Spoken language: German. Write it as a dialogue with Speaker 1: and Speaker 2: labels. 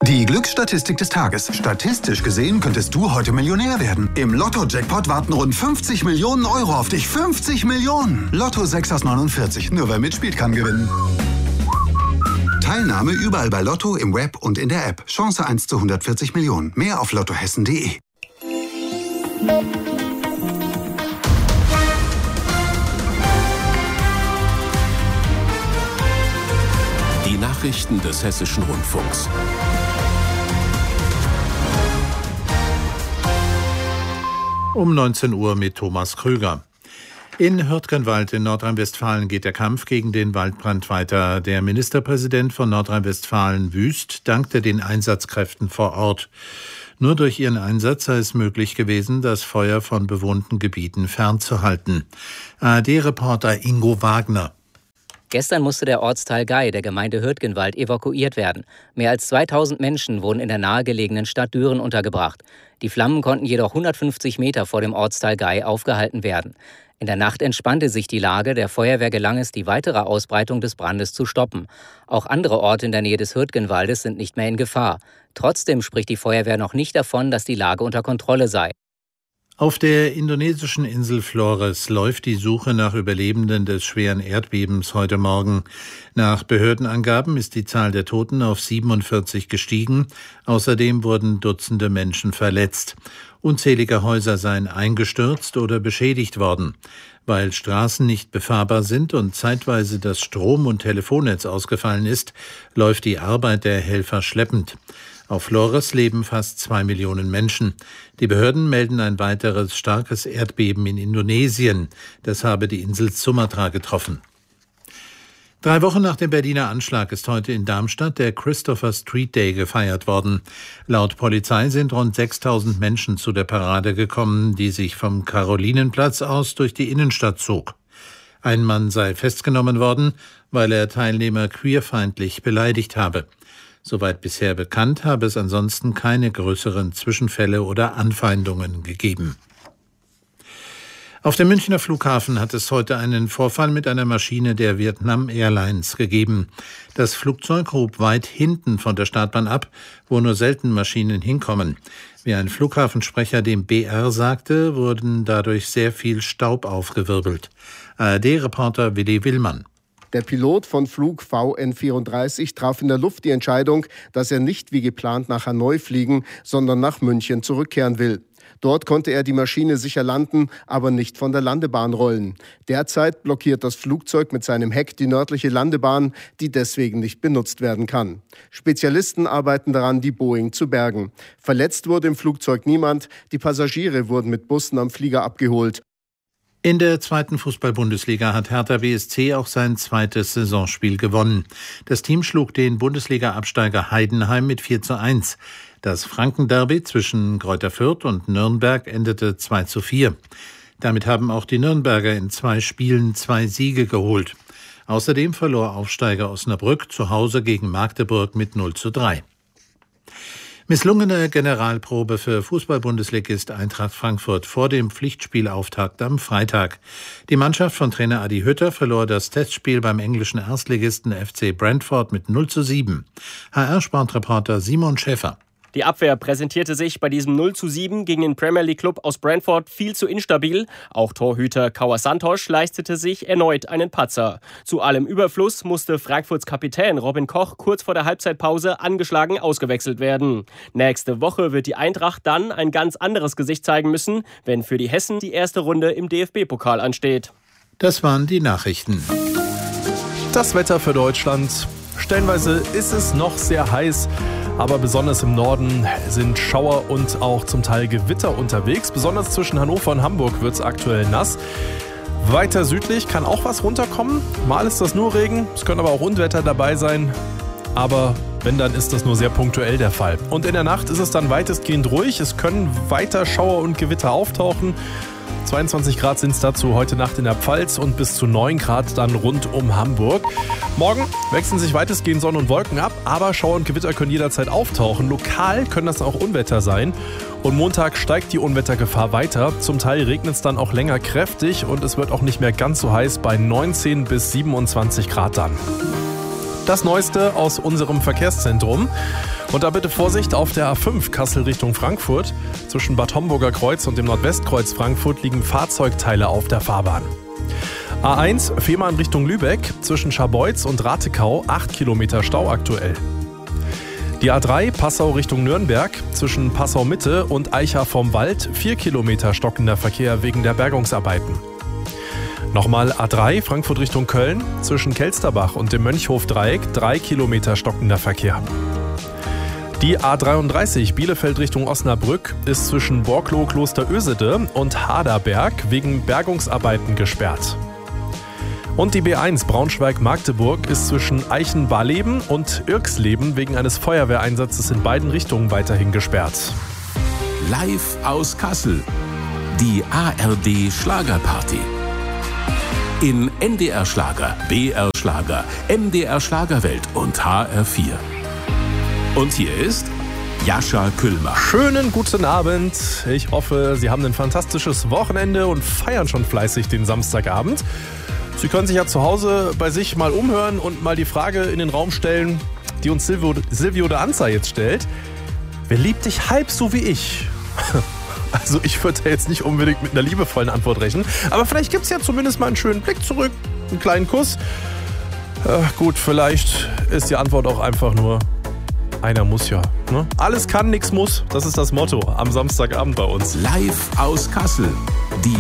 Speaker 1: Die Glücksstatistik des Tages. Statistisch gesehen könntest du heute Millionär werden. Im Lotto-Jackpot warten rund 50 Millionen Euro auf dich. 50 Millionen! Lotto 6 aus 49. Nur wer mitspielt, kann gewinnen. Teilnahme überall bei Lotto, im Web und in der App. Chance 1 zu 140 Millionen. Mehr auf lottohessen.de.
Speaker 2: Die Nachrichten des Hessischen Rundfunks.
Speaker 3: Um 19 Uhr mit Thomas Krüger. In Hürtgenwald in Nordrhein-Westfalen geht der Kampf gegen den Waldbrand weiter. Der Ministerpräsident von Nordrhein-Westfalen, Wüst, dankte den Einsatzkräften vor Ort. Nur durch ihren Einsatz sei es möglich gewesen, das Feuer von bewohnten Gebieten fernzuhalten. ARD-Reporter Ingo Wagner.
Speaker 4: Gestern musste der Ortsteil Gei der Gemeinde Hürtgenwald evakuiert werden. Mehr als 2000 Menschen wurden in der nahegelegenen Stadt Düren untergebracht. Die Flammen konnten jedoch 150 Meter vor dem Ortsteil Gei aufgehalten werden. In der Nacht entspannte sich die Lage. Der Feuerwehr gelang es, die weitere Ausbreitung des Brandes zu stoppen. Auch andere Orte in der Nähe des Hürtgenwaldes sind nicht mehr in Gefahr. Trotzdem spricht die Feuerwehr noch nicht davon, dass die Lage unter Kontrolle sei.
Speaker 3: Auf der indonesischen Insel Flores läuft die Suche nach Überlebenden des schweren Erdbebens heute Morgen. Nach Behördenangaben ist die Zahl der Toten auf 47 gestiegen. Außerdem wurden Dutzende Menschen verletzt. Unzählige Häuser seien eingestürzt oder beschädigt worden. Weil Straßen nicht befahrbar sind und zeitweise das Strom- und Telefonnetz ausgefallen ist, läuft die Arbeit der Helfer schleppend. Auf Flores leben fast 2 Millionen Menschen. Die Behörden melden ein weiteres starkes Erdbeben in Indonesien. Das habe die Insel Sumatra getroffen. 3 Wochen nach dem Berliner Anschlag ist heute in Darmstadt der Christopher Street Day gefeiert worden. Laut Polizei sind rund 6.000 Menschen zu der Parade gekommen, die sich vom Karolinenplatz aus durch die Innenstadt zog. Ein Mann sei festgenommen worden, weil er Teilnehmer queerfeindlich beleidigt habe. Soweit bisher bekannt, habe es ansonsten keine größeren Zwischenfälle oder Anfeindungen gegeben. Auf dem Münchner Flughafen hat es heute einen Vorfall mit einer Maschine der Vietnam Airlines gegeben. Das Flugzeug hob weit hinten von der Startbahn ab, wo nur selten Maschinen hinkommen. Wie ein Flughafensprecher dem BR sagte, wurden dadurch sehr viel Staub aufgewirbelt. ARD-Reporter Willi Willmann.
Speaker 5: Der Pilot von Flug VN34 traf in der Luft die Entscheidung, dass er nicht wie geplant nach Hanoi fliegen, sondern nach München zurückkehren will. Dort konnte er die Maschine sicher landen, aber nicht von der Landebahn rollen. Derzeit blockiert das Flugzeug mit seinem Heck die nördliche Landebahn, die deswegen nicht benutzt werden kann. Spezialisten arbeiten daran, die Boeing zu bergen. Verletzt wurde im Flugzeug niemand. Die Passagiere wurden mit Bussen am Flieger abgeholt.
Speaker 3: In der 2. Fußball-Bundesliga hat Hertha BSC auch sein zweites Saisonspiel gewonnen. Das Team schlug den Bundesliga-Absteiger Heidenheim mit 4:1. Das Franken-Derby zwischen Greuther Fürth und Nürnberg endete 2:4. Damit haben auch die Nürnberger in 2 Spielen 2 Siege geholt. Außerdem verlor Aufsteiger Osnabrück zu Hause gegen Magdeburg mit 0:3. Misslungene Generalprobe für Fußball-Bundesligist Eintracht Frankfurt vor dem Pflichtspielauftakt am Freitag. Die Mannschaft von Trainer Adi Hütter verlor das Testspiel beim englischen Erstligisten FC Brentford mit 0:7. HR-Sportreporter Simon Schäfer.
Speaker 6: Die Abwehr präsentierte sich bei diesem 0:7 gegen den Premier League Club aus Brentford viel zu instabil. Auch Torhüter Kauer Santos leistete sich erneut einen Patzer. Zu allem Überfluss musste Frankfurts Kapitän Robin Koch kurz vor der Halbzeitpause angeschlagen ausgewechselt werden. Nächste Woche wird die Eintracht dann ein ganz anderes Gesicht zeigen müssen, wenn für die Hessen die erste Runde im DFB-Pokal ansteht.
Speaker 3: Das waren die Nachrichten.
Speaker 7: Das Wetter für Deutschland. Stellenweise ist es noch sehr heiß, aber besonders im Norden sind Schauer und auch zum Teil Gewitter unterwegs. Besonders zwischen Hannover und Hamburg wird es aktuell nass. Weiter südlich kann auch was runterkommen. Mal ist das nur Regen, es können aber auch Unwetter dabei sein. Aber wenn, dann ist das nur sehr punktuell der Fall. Und in der Nacht ist es dann weitestgehend ruhig. Es können weiter Schauer und Gewitter auftauchen. 22 Grad sind es dazu heute Nacht in der Pfalz und bis zu 9 Grad dann rund um Hamburg. Morgen wechseln sich weitestgehend Sonne und Wolken ab, aber Schauer und Gewitter können jederzeit auftauchen. Lokal können das auch Unwetter sein. Und Montag steigt die Unwettergefahr weiter. Zum Teil regnet es dann auch länger kräftig und es wird auch nicht mehr ganz so heiß bei 19 bis 27 Grad dann. Das Neueste aus unserem Verkehrszentrum. Und da bitte Vorsicht auf der A5 Kassel Richtung Frankfurt. Zwischen Bad Homburger Kreuz und dem Nordwestkreuz Frankfurt liegen Fahrzeugteile auf der Fahrbahn. A1 Fehmarn Richtung Lübeck. Zwischen Scharbeutz und Ratekau 8 Kilometer Stau aktuell. Die A3 Passau Richtung Nürnberg. Zwischen Passau Mitte und Eicha vom Wald 4 Kilometer stockender Verkehr wegen der Bergungsarbeiten. Nochmal A3 Frankfurt Richtung Köln. Zwischen Kelsterbach und dem Mönchhof-Dreieck 3 Kilometer stockender Verkehr. Die A33 Bielefeld Richtung Osnabrück ist zwischen Borkloh Klosterösede und Haderberg wegen Bergungsarbeiten gesperrt. Und die B1 Braunschweig-Magdeburg ist zwischen Eichen-Barleben und Irksleben wegen eines Feuerwehreinsatzes in beiden Richtungen weiterhin gesperrt.
Speaker 2: Live aus Kassel. Die ARD Schlagerparty. In NDR Schlager, BR Schlager, MDR Schlagerwelt und HR4. Und hier ist Jascha Küllmer.
Speaker 7: Schönen guten Abend. Ich hoffe, Sie haben ein fantastisches Wochenende und feiern schon fleißig den Samstagabend. Sie können sich ja zu Hause bei sich mal umhören und mal die Frage in den Raum stellen, die uns Silvio de Anza jetzt stellt. Wer liebt dich halb so wie ich? Also ich würde da jetzt nicht unbedingt mit einer liebevollen Antwort rechnen. Aber vielleicht gibt es ja zumindest mal einen schönen Blick zurück, einen kleinen Kuss. Gut, vielleicht ist die Antwort auch einfach nur, einer muss ja. Ne? Alles kann, nichts muss. Das ist das Motto am Samstagabend bei uns.
Speaker 2: Live aus Kassel. Die